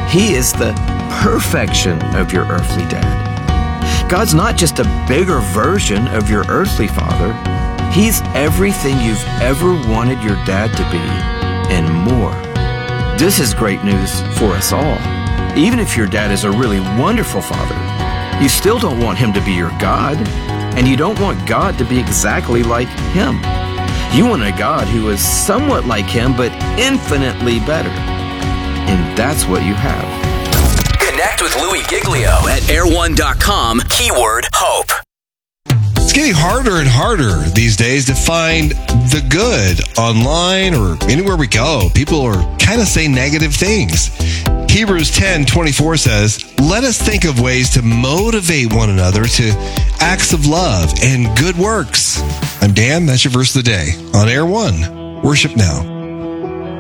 He is the perfection of your earthly dad. God's not just a bigger version of your earthly father. He's everything you've ever wanted your dad to be and more. This is great news for us all. Even if your dad is a really wonderful father, you still don't want him to be your God, and you don't want God to be exactly like him. You want a God who is somewhat like him, but infinitely better. And that's what you have. Connect with Louie Giglio at air1.com, keyword hope. It's getting harder and harder these days to find the good online or anywhere we go. People are kind of saying negative things. Hebrews 10:24 says, "Let us think of ways to motivate one another to acts of love and good works." I'm Dan. That's your verse of the day on Air One. Worship now.